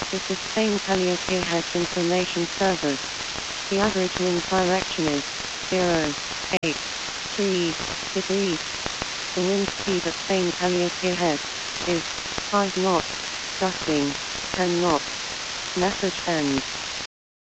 This is Spain Calliope Heads Information Service. The average wind direction is 0.83 degrees. The wind speed at Spain Calliope Head is 5 knots, gusting 10 knots. Message ends.